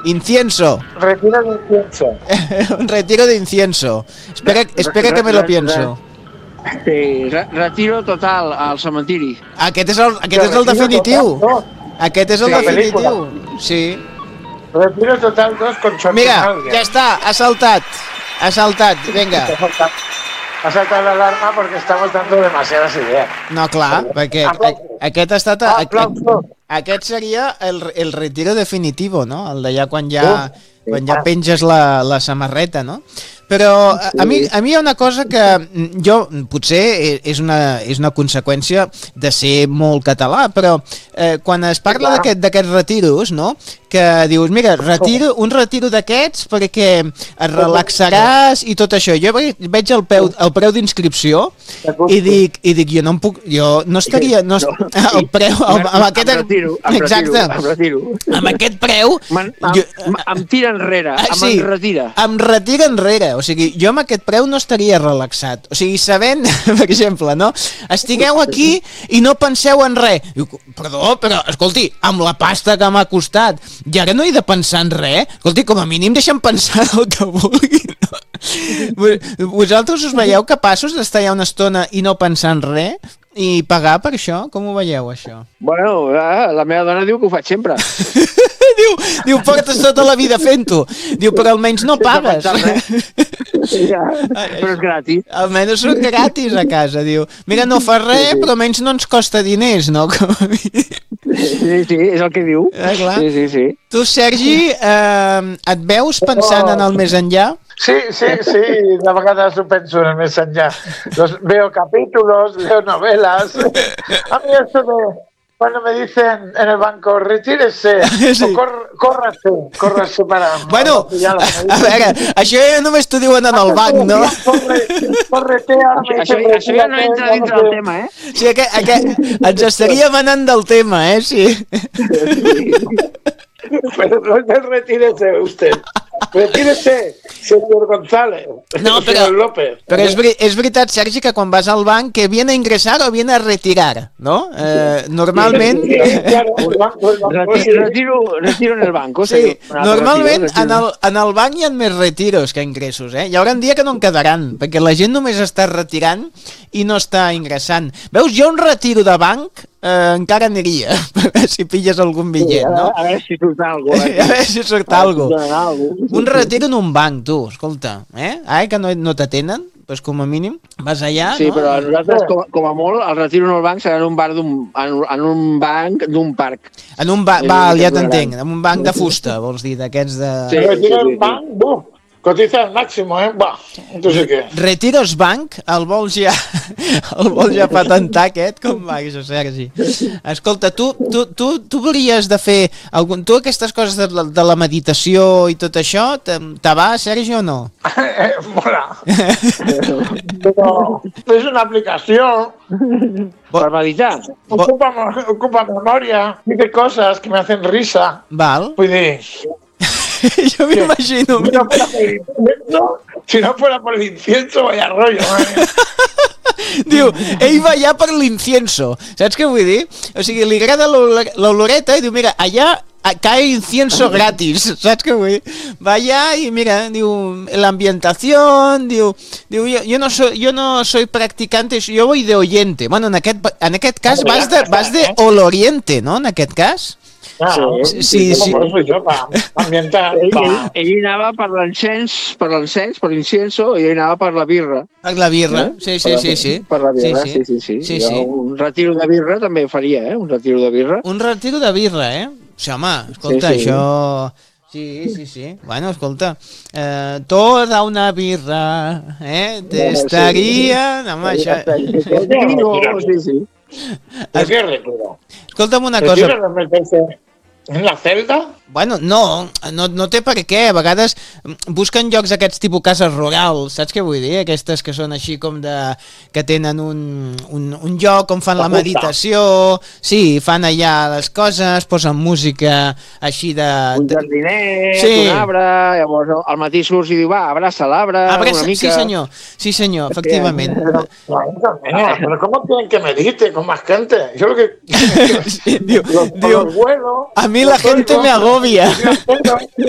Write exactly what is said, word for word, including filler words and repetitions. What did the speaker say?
Incienso. Retiro de incienso. Un retiro de incienso. Espera, espera que me lo pienso. Sí, retiro total al cementiri. Aquest és el, aquest és el definitiu. Aquest és el Sí, definitiu. Sí. Retiro total dos con Mira, ja està, ha saltat. Ha saltat, vinga. Ha saltat l'alarma perquè estamos dando demasiadas ideas. No, clar, perquè aquest ha estat... Aplausos. Aquest seria el, el retiro definitivo, no? El d'allà quan ja, quan ja penges la, la samarreta, no? Però a, a, mi, a mi hi ha una cosa que jo, potser és una, és una conseqüència de ser molt català, però eh, quan es parla d'aquests retiros, no? Que dius, mira, retiro, un retiro d'aquests perquè et relaxaràs i tot això. Jo veig el, peu, el preu d'inscripció i dic, i dic, jo no em puc, jo no estaria, no, el preu, el, amb aquest, retiro, exacte, em retiro. Amb aquest preu, em, jo, em tira enrere, em sí, retira. Em retira enrere, o sigui, jo amb aquest preu no estaria relaxat. O sigui, sabent, per exemple, no? Estigueu aquí i no penseu en res. Diu, perdó, però, escolti, amb la pasta que m'ha costat, i ara no he de pensar en res? Escolti, com a mínim deixa'm pensar el que vulgui, no? Vosaltres us veieu capaços d'estar ja una estona i no pensar en res? I pagar per això? Com ho veieu, això? Bueno, la meva dona diu que ho faig sempre. diu, diu, portes tota la vida fent-ho. Diu, però almenys no pagues. Ja, però és gratis. Almenys són gratis a casa, diu. Mira, no fa res, però almenys no ens costa diners, no? Com a mi. Sí, sí, és el que diu. Ah, clar. Sí, sí, sí. Tu, Sergi, eh, et veus pensant en el més enllà? Sí, sí, sí, de vegades ho penso en el més enllà. Los, veo capítulos, leo novelas. A mí esto de cuando me dicen en el banco, retírese, sí. o cor, córrase, córrase para... Bueno, a, a veure, això ja només t'ho diuen en el banc, no? Corre, correte, ara això, això ja no entra dintre del tema, eh? Sí, aquest, aquest, ens estaríem anant del tema, eh? Sí. Pero no se retírese usted. Retírese, señor González. No, però, señor López. Però és, és veritat, Sergi, que quan vas al banc que viene a ingressar o viene a retirar, no? Eh, normalment... Sí, claro, el banco, el banco, sí. retiro, retiro en el banco. Sí, normalment retiro, retiro. En, el, en el banc hi ha més retiros que ingressos, eh? Hi haurà un dia que no en quedaran, perquè la gent només està retirant i no està ingressant. Veus, jo un retiro de banc eh, encara aniria, si pilles algun bitllet, sí, no? A veure si surt alguna cosa. A veure si surt alguna cosa. Un retiro en un banc, tu, escolta, eh? Ai, que no, no t'atenen, doncs com a mínim vas allà, sí, no? Sí, però nosaltres, com, com a molt, el retiro en el banc serà en un bar d'un en, en un banc d'un parc. En un banc, val, ja t'entenc, en un banc de fusta, vols dir, d'aquests de... Sí, sí, sí, sí. Banc, buf, cotiza al màximo, eh? Bah, no sé què. Retiros Bank, el vols ja, el vols ja patentar aquest? Com va això, Sergi? Escolta, tu, tu, tu, tu hauries de fer algun... Tu aquestes coses de la, de la meditació i tot això, te, te va, Sergi, o no? Eh, mola. Però és una aplicació per meditar. Ocupa, ocupa memòria, dice cosas que me hacen risa. Val. Vull dir... Yo me imagino. Si no, fuera por el incienso, si no fuera por el incienso, vaya rollo. Eh? Diu, ell va allà per l'incienso. Saps què vull dir? O sigui, li agrada l'oloreta i diu, mira, allà cae incienso gratis. Saps què vull dir? Va allà i mira, diu, l'ambientación, diu, diu jo, jo, no soy, jo no soy practicante, yo voy de oyente. Bueno, en aquest, en aquest cas vas de, vas de oloriente, no? En aquest cas. Ah, sí, sí, sí. Jo, pa, ambientar, ell, ell, ell anava per l'encens, per l'encens, per l'incienso, i ell anava per la birra. Per la birra, eh? sí, sí, sí, sí. Per la birra, sí, sí, sí. sí, sí. sí, sí. Un retiro de birra també faria, eh? Un retiro de birra. Un retiro de birra, eh? O sigui, home, escolta, sí, sí. això... Sí, sí, sí. Bueno, escolta, eh, toda una birra, eh? T'estaria... Home, això... Sí, sí. ¿De qué retiro? Escolta'm una cosa... ¿Retiro de meterse en la celda? Bueno, no, no, no té per què. A vegades busquen llocs aquests tipus cases rurals, saps què vull dir? Aquestes que són així com de... que tenen un, un, un lloc on fan la meditació, sí, fan allà les coses, posen música així de... Un jardiner, sí. Un arbre, llavors al matí surts i diu, va, abraça l'arbre una mica... Sí senyor, sí senyor, efectivament. Pero, pero ¿cómo quieren que medite con más gente? Yo lo que... Sí, diu, los, diu, los vuelos, a mi la gente me agobia.